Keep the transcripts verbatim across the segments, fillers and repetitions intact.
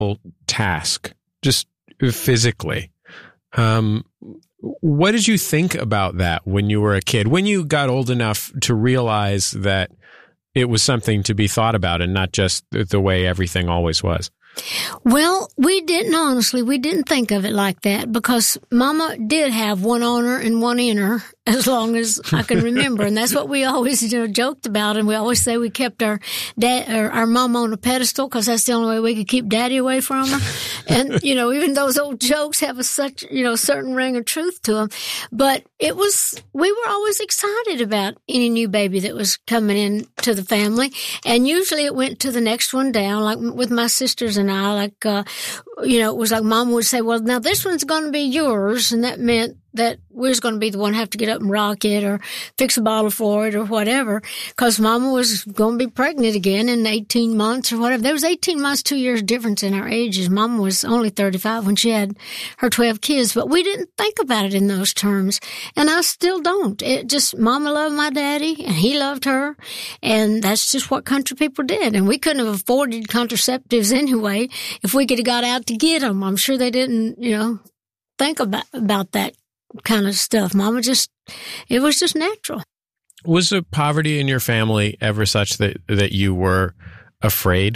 task, just physically. Um, what did you think about that when you were a kid? When you got old enough to realize that it was something to be thought about and not just the way everything always was? Well, we didn't, honestly, we didn't think of it like that because Mama did have one on her and one in her as long as I can remember. And that's what we always, you know, joked about. And we always say we kept our dad, or our mom on a pedestal because that's the only way we could keep daddy away from her. And, you know, even those old jokes have a such, you know, certain ring of truth to them. But it was, we were always excited about any new baby that was coming in to the family. And usually it went to the next one down, like with my sisters and I, like, uh, you know, it was like Mom would say, well, now this one's going to be yours. And that meant that we was going to be the one have to get up and rock it or fix a bottle for it or whatever, because Mama was going to be pregnant again in eighteen months or whatever. There was eighteen months, two years difference in our ages. Mama was only thirty-five when she had her twelve kids, but we didn't think about it in those terms. And I still don't. It just, Mama loved my daddy and he loved her. And that's just what country people did. And we couldn't have afforded contraceptives anyway if we could have got out to get them. I'm sure they didn't, you know, think about, about that kind of stuff. Mama just, it was just natural. Was the poverty in your family ever such that, that you were afraid?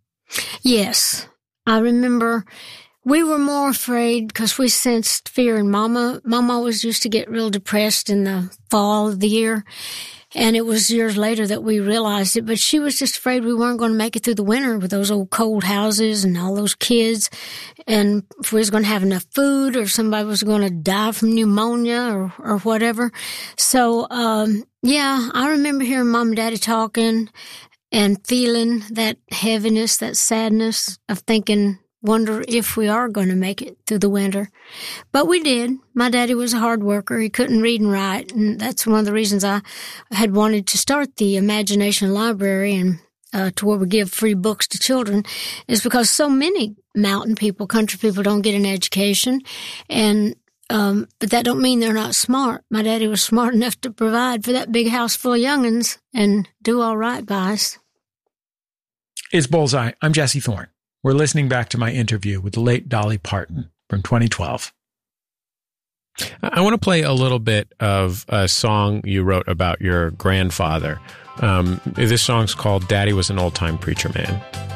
Yes. I remember we were more afraid because we sensed fear in Mama. Mama always used to get real depressed in the fall of the year. And it was years later that we realized it, but she was just afraid we weren't going to make it through the winter with those old cold houses and all those kids. And if we was going to have enough food or somebody was going to die from pneumonia or, or whatever. So, um, yeah, I remember hearing Mom and Daddy talking and feeling that heaviness, that sadness of thinking, wonder if we are going to make it through the winter. But we did. My daddy was a hard worker. He couldn't read and write. And that's one of the reasons I had wanted to start the Imagination Library and uh, to where we give free books to children is because so many mountain people, country people don't get an education. And um, but that don't mean they're not smart. My daddy was smart enough to provide for that big house full of young'uns and do all right by us. It's Bullseye. I'm Jesse Thorne. We're listening back to my interview with the late Dolly Parton from twenty twelve. I want to play a little bit of a song you wrote about your grandfather. Um, this song's called Daddy Was an Old-Time Preacher Man.